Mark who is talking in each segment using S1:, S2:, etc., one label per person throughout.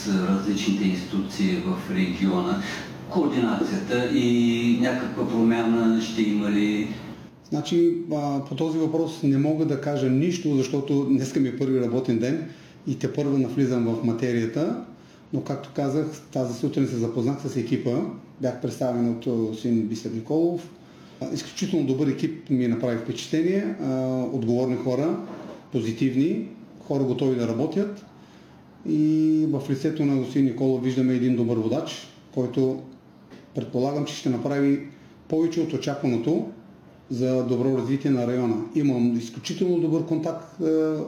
S1: различните институции в региона, координацията и някаква промяна ще има ли?
S2: Значи, по този въпрос не мога да кажа нищо, защото днеска ми е първи работен ден и тепърва навлизам в материята, но както казах, тази сутрин се запознах с екипа, бях представен от син Бисер Николов. Изключително добър екип ми направи впечатление, отговорни хора, позитивни, хора готови да работят и в лицето на господин Николов виждаме един добър водач, който предполагам, че ще направи повече от очакваното за добро развитие на района. Имам изключително добър контакт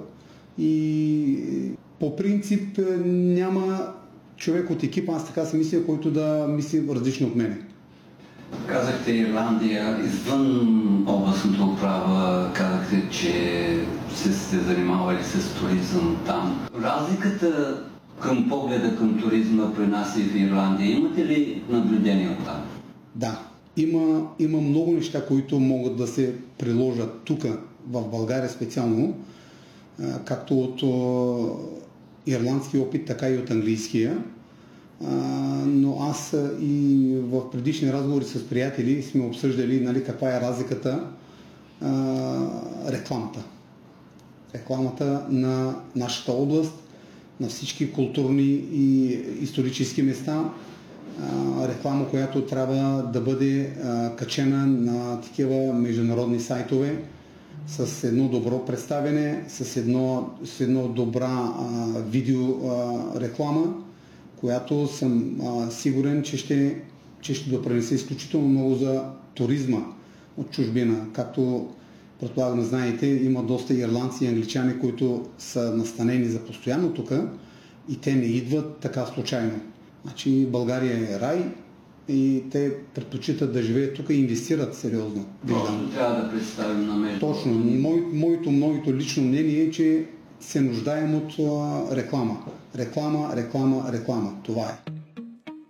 S2: и по принцип няма човек от екипа, аз така си мисля, който да мисли различно от мене.
S1: Казахте Ирландия, извън областната управа, казахте, че сте занимавали с туризъм там. Разликата към погледа към туризма при нас и в Ирландия, имате ли наблюдение от там?
S2: Да, има много неща, които могат да се приложат тук, в България специално, както от ирландски опит, така и от английския. Но аз и в предишни разговори с приятели сме обсъждали, нали, каква е разликата рекламата. Рекламата на нашата област, на всички културни и исторически места, реклама, която трябва да бъде качена на такива международни сайтове с едно добро представяне, с едно добра видео реклама, която съм сигурен, че ще допринесе изключително много за туризма от чужбина. Както предполагам знаете, има доста ирландци и англичани, които са настанени за постоянно тук и те не идват така случайно. Значи България е рай и те предпочитат да живеят тук и инвестират сериозно.
S1: Точно трябва да представим на между.
S2: Точно. Моето лично мнение е, че се нуждаем от реклама. Реклама. Това е.